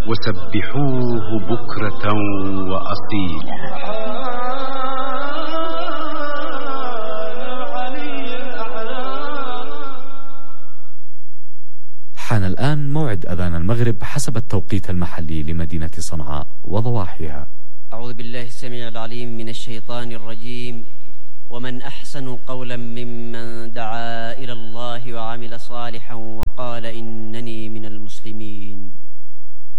وسبحوه بكرة وأصيلا. حان الآن موعد أذان المغرب حسب التوقيت المحلي لمدينة صنعاء وضواحيها. أعوذ بالله السميع العليم من الشيطان الرجيم. ومن أحسن قولا ممن دعا إلى الله وعمل صالحا وقال إنني من المسلمين.